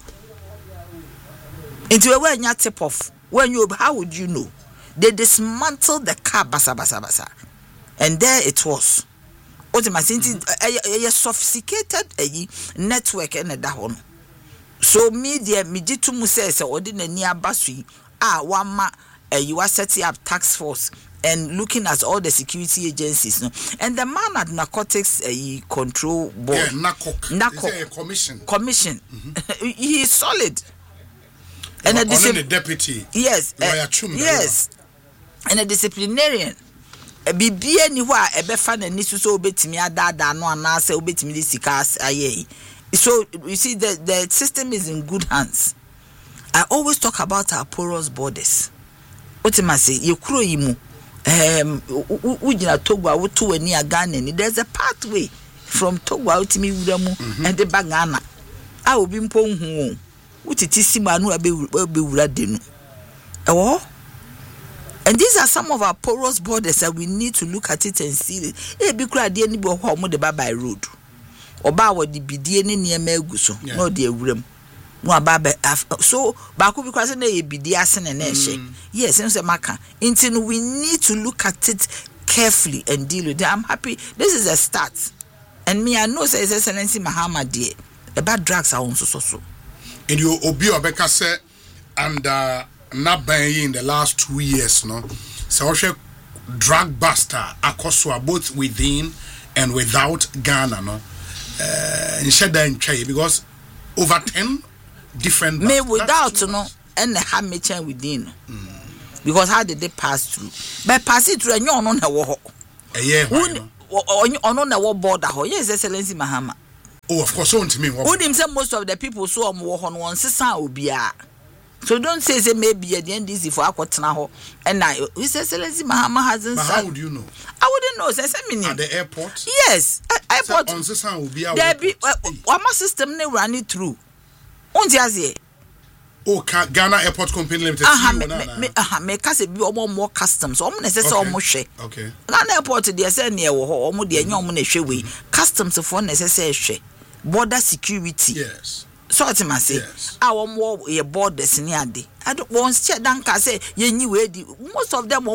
Speaker 3: Into a way you tip off. When you how would you know? They dismantled the car basa basa basa. And there it was. Ultimately, a sophisticated a network and a dahon. So media mijitu says ordinary near basui ah one ma you are setting up task force and looking at all the security agencies no and the man at narcotics a control board
Speaker 2: yeah, NACOC NACOC commission commission
Speaker 3: mm-hmm. He is solid
Speaker 2: and a dis- the deputy
Speaker 3: yes uh, yes and a disciplinarian. Bibia ni wa ebefa na ni so obetimi adada no anase obetimi di sika aye. So you see the the system is in good hands. I always talk about our porous borders. Ultimately, you kuro yimu um ujina Togo awoto wani Ghana ni there's a pathway from Togo ultimi wuramu and the Ghana. A obi mpo hu utiti simanu abewura denu. Ewo. And these are some of our porous borders that we need to look at it and see it. Eh, be crowd any bo home the by road. Oba wo di bidie ne niam aguso. No de awuram. No aba so ba ko bi kwase na ye bidie ase na na ehye. Yes, say maka. Until we need to look at it carefully and deal with it. I'm happy. This is a start. And me I know say His Excellency Mahama die. About drugs are also so so.
Speaker 2: And you obi obeka say and uh not buying in the last two years, no. So drug buster akosua both within and without Ghana, no. Uh, in Shedan Chay, because over ten different.
Speaker 3: Me without no, and the hammer chain within. Mm. Because how did they pass through? But pass it through, and you're on a war.
Speaker 2: A year,
Speaker 3: on a war border. Yes, Excellency Mahama.
Speaker 2: Oh, of course, on to me.
Speaker 3: Would him say most of the people saw him war on one sister will be a. So don't say say maybe at the end this for Akotanaho and I His Excellency Mahama hasn't.
Speaker 2: But how would you know?
Speaker 3: I wouldn't know. Say say
Speaker 2: at the airport.
Speaker 3: Yes, airport.
Speaker 2: On this one will be our.
Speaker 3: There be one system they run it through. On the
Speaker 2: Oh, Ghana Airport Company Limited.
Speaker 3: Ah, me me ah me kase bi omo more customs. Omo na say say omo hwe.
Speaker 2: Okay.
Speaker 3: Ghana Airport dey say near wo ho omo dey nya omo na hwe we. Customs for na say say hwe. Border security.
Speaker 2: Yes.
Speaker 3: So what I say, our more your borders in ade. I don't want to check down say you knew most of them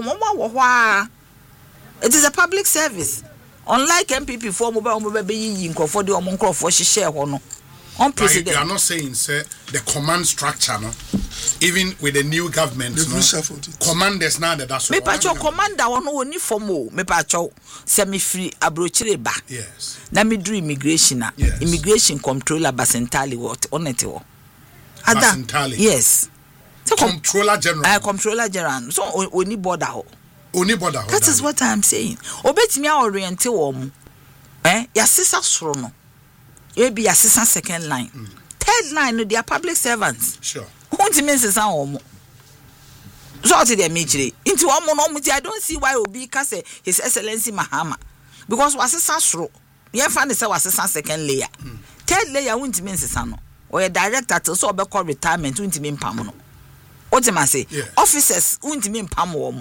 Speaker 3: it is a public service. Unlike M P P for mobile baby for the Omonkro for share or no. On president.
Speaker 2: You are not saying sir the command structure, no? Even with the new government, no? Commanders now that that's
Speaker 3: me pacho commander ono oni formo me pacho semi free abrochire ba.
Speaker 2: Yes.
Speaker 3: Na me do immigration na.
Speaker 2: Yes.
Speaker 3: Immigration controller Basentali what on it wo.
Speaker 2: Basentali.
Speaker 3: Yes.
Speaker 2: So controller general.
Speaker 3: Uh, controller general. So oni border ho.
Speaker 2: Oni border ho.
Speaker 3: That is what I am saying. Obetimi a orient wo mu. Eh? Ya sisa soro no. You be assistant second line. Mm. Third line, no, they are public servants.
Speaker 2: Sure.
Speaker 3: Who means is our so to the meeting. Into one more, I don't see why Obi can say His Excellency Mahama. Because was assistant through. You find the assistant second layer. Mm. Third layer won't mean Sano. Or a director to so call retirement won't mean Pamono. What am I say?
Speaker 2: Yes.
Speaker 3: Officers won't mean Pamo.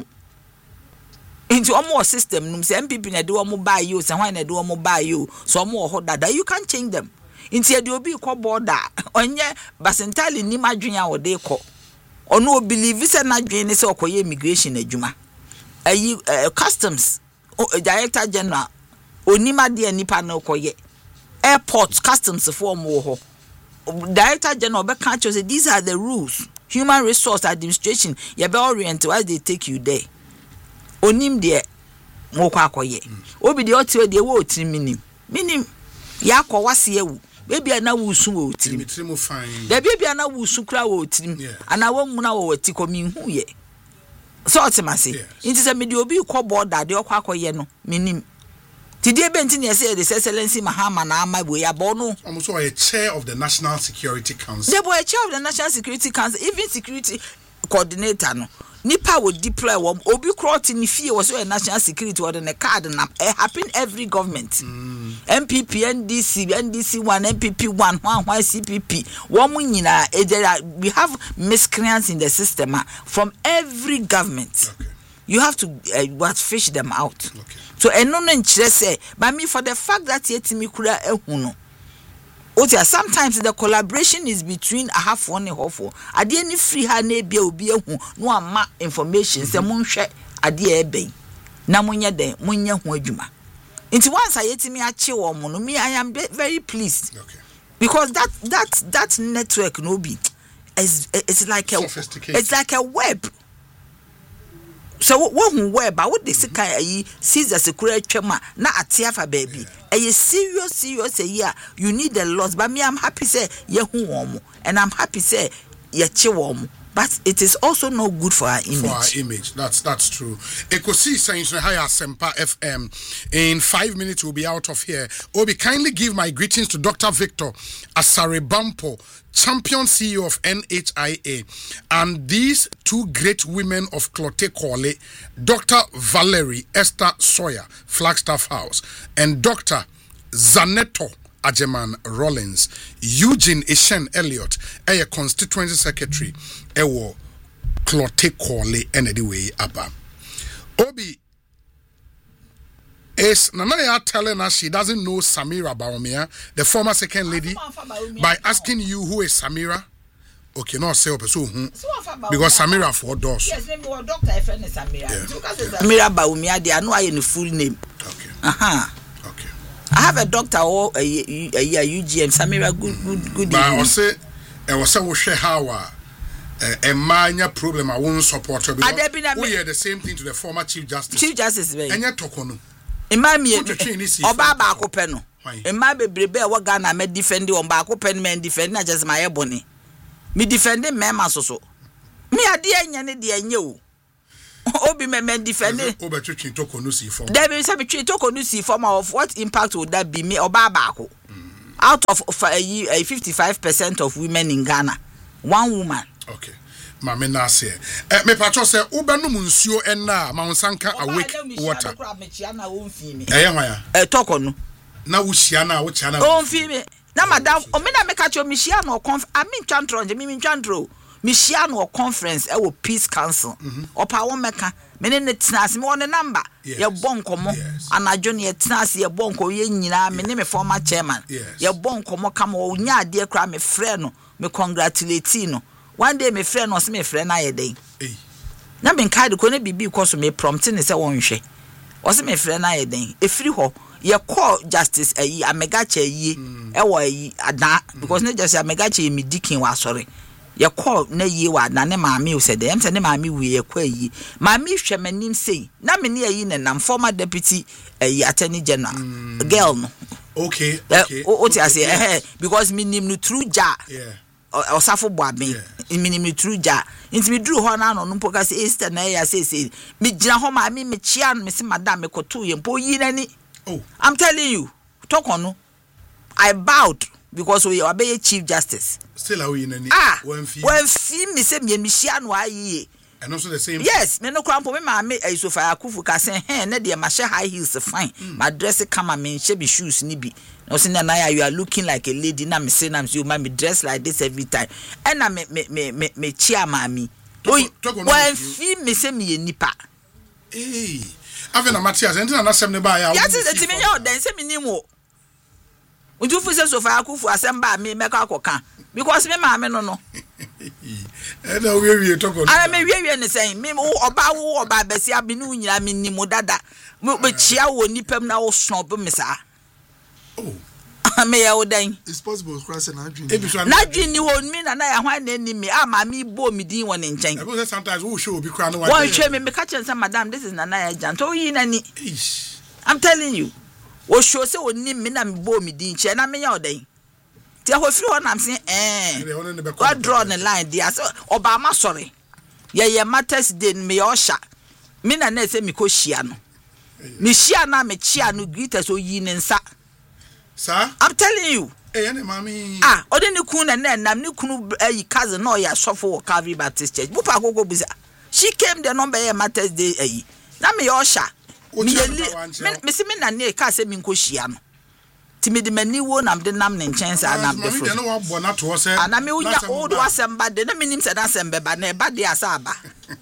Speaker 3: Into a more system, no M P P na do mo buy you, so when na do mo buy you, so more hot that you can change them. Into the obi call border, onye Basentali ni madwenya wo de ko. Ono believe say na dwen say okoye immigration adwuma. Ayi customs director general onima de nipa na okoye. Airport customs for mo ho. Director general be can say these are the rules. Human resource administration, you be oriented why they take you there. Onim de moko akoye obi de otiwe de wo otiri minim minim ya akọ wase ewu bebi ana wusu wo otiri
Speaker 2: mitiri mo fine
Speaker 3: de bebi ana wusu kra wo otiri ana wo muna wo wati ko mi hu ye so otimase inti se me de obi ko border de okọ akoye no minim ti de benti ne say the Excellency Mahama na ama bo ya bo no
Speaker 2: almost a chair of the National Security Council
Speaker 3: the boy chair of the National Security Council even security coordinator no nipa would deploy one obi crowd in fear was a national security or the card and it happen every government. Mm. M P P, N D C, N D C one, M P P one, one, one C P P. One we have miscreants in the system uh, from every government.
Speaker 2: Okay.
Speaker 3: You have to uh, what fish them out.
Speaker 2: Okay.
Speaker 3: So and no say, but me for the fact that yet me could have sometimes the collaboration is between a half one and half four. I didn't free her neighbor will be a who no ama information. Say Munshe Adia Bay. Namunya de Munya Hujuma. Into once I ate me a chill woman, me I am very pleased.
Speaker 2: Okay.
Speaker 3: Because that that that network no be is it's like a it's like a web. So one web I would this kind sees a secret chema na atiafa baby. A serious serious a year you need a lot, but me I'm happy say ye hu and I'm happy say ye chiwom. But it is also not good for our image.
Speaker 2: For our image, that's that's true. Ekosi saying higher Sempa F M. In five minutes we'll be out of here. Obi, kindly give my greetings to Doctor Victor Asare-Bampo, champion C E O of N H I A, and these two great women of Clote Kole, Doctor Valerie Esther Sawyer, Flagstaff House, and Doctor Zaneto Ajeman Rollins, Eugene Ishen Elliott, a constituency secretary, ewo Clote Kole, and anyway, Abba. Obi is Nanaya telling us she doesn't know Samira Baumia, the former second lady, by asking you who is Samira. Okay, no, say so because Samira for doors. Yes, name was Doctor F N Samira.
Speaker 3: Samira Baumia, they are no I full name.
Speaker 2: Okay.
Speaker 3: Uh-huh.
Speaker 2: Okay.
Speaker 3: I have a doctor or a U G M Samira good good good.
Speaker 2: But I was say I was say we share how a mania problem I won't support her because
Speaker 3: Ade bi na
Speaker 2: we
Speaker 3: me-
Speaker 2: hear the same thing to the former Chief Justice.
Speaker 3: Chief Justice be.
Speaker 2: Enya tokono.
Speaker 3: Imam ye
Speaker 2: Who to train this
Speaker 3: oba
Speaker 2: ifo?
Speaker 3: ba ko pe no.
Speaker 2: Why?
Speaker 3: Imam bebrebe e wo Ghana me defend on ba ko pe no me defend na just my ebony. Me defend me ma so so. Me ade anya ne de anya o. Obi me me defend.
Speaker 2: Oba twetwe tokono si form.
Speaker 3: There be say between talk on see form of what impact would that be me oba ba ko. Out of, of a, a fifty-five percent of women in Ghana, one woman.
Speaker 2: Okay. Mame na se. Eh me patcho say uba no nsuo enna ma wonsanka awake water. Eh hwan ya?
Speaker 3: Eh talk on.
Speaker 2: Na wo hia na wo chia na.
Speaker 3: Oh fi me. Na madam, o me na me catch me share no conf. I mean chantro, me mean chantro. Me share no conference e wo Peace Council. Opa wo meka. Me ne tenase me won number.
Speaker 2: Yes.
Speaker 3: Ye bon komo.
Speaker 2: Yes.
Speaker 3: Anajo ne tenase ye bon ko ye nyina me ne me former chairman.
Speaker 2: Yes.
Speaker 3: Ye bon komo kama o nya ade kra me frɛ no. Me congratulate no. One day me frɛ no, se me frɛ na ye den.
Speaker 2: Eh.
Speaker 3: Na me nkai de ko ne bibi ko so me prompt ne se won hwɛ. O se me frɛ na ye den. Efiri ho ye call justice ayi amegacha ayi e wo ayi ada because ne just amegacha e midikin wa sorry. Ye call na yi wa na ne maami o said em say ne maami we ye kwa yi maami hwe manim sei na me ne ayi ne nam former deputy ayi attorney general mm. girl no
Speaker 2: Okay,
Speaker 3: uh,
Speaker 2: okay.
Speaker 3: o ti ase eh because me nim no through ja
Speaker 2: Yeah.
Speaker 3: osafo boaben me nim no through ja nti me duru ho na no no poka say Easter na ya say say me gina ho maami me chia no me se madam me koto ye mpo yi nani.
Speaker 2: Oh,
Speaker 3: I'm telling you talk on no I bowed because we obey Chief Justice.
Speaker 2: still are we in any
Speaker 3: Ah,
Speaker 2: one fee.
Speaker 3: when fee me say me mishia no aye.
Speaker 2: And also the same.
Speaker 3: Yes, me no crampo me ma me e so fa akufu ka say hey na de ma high heels fine. My dress come me she be shoes ni bi. No say na na you are looking like a lady na me say na you ma me dress like this every time. And na me me me me, me chia mami.
Speaker 2: Talk- talk on
Speaker 3: When
Speaker 2: that.
Speaker 3: fee me say me nipa.
Speaker 2: Hey. Avena Matthias, and na sem ne ba ya.
Speaker 3: Yes, the timi ya den say me ni mo. Untu fu say so fa akufu asem ba me me ka akoka. Because me ma me no no.
Speaker 2: And now we we talk on.
Speaker 3: Ara me wiye ne say me oba wo oba besi abi no nyira me ni mo dada. Me be chia wo nipam na wo snob me sa.
Speaker 2: Oh.
Speaker 3: Me ya odan.
Speaker 1: It's possible cross and dream.
Speaker 2: Ebi so
Speaker 3: Na dwi ni ho mi na na ya hwan na ni me ama me bo me din won nchen.
Speaker 2: Because sometimes we show be cry no one.
Speaker 3: Won hwe me me ka chen say madam this is nana ya janto yi na ni.
Speaker 2: Ish.
Speaker 3: I'm telling you. Wo show say woni me na me bo me din che na me ya odan. Ti ho firi ho na am say eh.
Speaker 2: They want to be
Speaker 3: God draw the line there. So Obama sorry. Yeah, yeah, matters day me osha. Me na na say me ko shia no. Me shia na me chia no greeters o yi ne nsa.
Speaker 2: Sir?
Speaker 3: I'm telling you.
Speaker 2: Eh, ene mami.
Speaker 3: Ah, ode ni kun na na nam ni kunu eh cousin no ya sofo Calvary Baptist Church. Bu pa gogo buza. She came the number eh matters day eh. Na me osha. Me me me se me na na ka say me ko shia no. Ti me de mani wo nam de nam ne nchen sa nam de fro.
Speaker 2: No one born na to say.
Speaker 3: Ana me unya old wasem ba de na me nim se na sem be ba na ba de asa ba.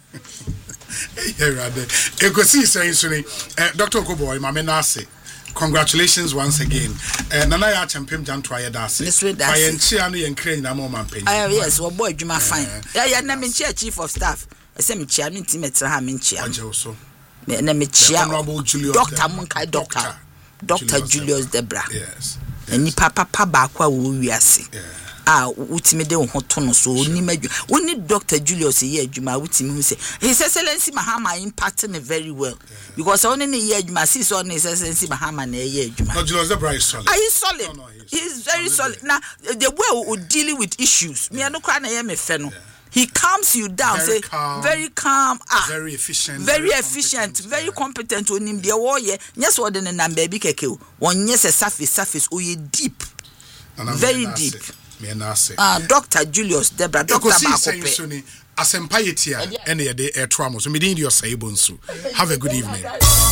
Speaker 2: Yeah, rather. Ekosi saying suni. Doctor Okoboy, mama na say. Congratulations once again. Uh, Nana ya champem janto aye da se. Fa yen chia no yen kra nyina mo man panyi.
Speaker 3: Ah yes, wo boy adwuma fine. Yeah, yeah, na me chia chief of staff. I say me chia me nti metra ha me chia.
Speaker 2: Aje so.
Speaker 3: Me na me chia.
Speaker 2: Honorable Julius.
Speaker 3: Doctor Munkai doctor. Doctor Julius Debra.
Speaker 2: Yes.
Speaker 3: Eni papa pa ba kwa wo wiase.
Speaker 2: Yeah.
Speaker 3: Ah, utimi de ho to no so oni madwu. Oni Doctor Julius ye adwuma utimi hu say His Excellency Mahama impacting me very well. Yeah. Because only ne ye adwuma see so His Excellency Mahama na ye adwuma.
Speaker 2: No, Julius Debra is solid.
Speaker 3: Ah, he's solid.
Speaker 2: No, no, he's,
Speaker 3: he's very
Speaker 2: solid.
Speaker 3: solid. Now the way we dealing with issues, me no cry na ye me fe no. He calms you down,
Speaker 2: Very
Speaker 3: say
Speaker 2: calm,
Speaker 3: very calm, ah,
Speaker 2: very efficient,
Speaker 3: very,
Speaker 2: very
Speaker 3: efficient,
Speaker 2: competent,
Speaker 3: very
Speaker 2: yeah.
Speaker 3: competent. On him, the war, yeah, yes, what then and baby keke, one yes, a surface, surface, oh, ye deep, very deep.
Speaker 2: Me na say.
Speaker 3: Ah, Doctor Julius Debra, Doctor
Speaker 2: Makope. Asempa yetia ene ye de e toa mo so me din di osai bonsu. Have a good evening.